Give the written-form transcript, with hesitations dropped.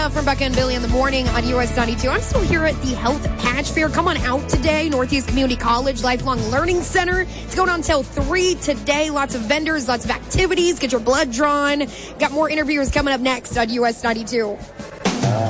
stuff from Becca and Billy in the morning on US 92. I'm still here at the Health Patch Fair. Come on out today. Northeast Community College Lifelong Learning Center. It's going on until 3 today. Lots of vendors, lots of activities. Get your blood drawn. Got more interviewers coming up next on US 92.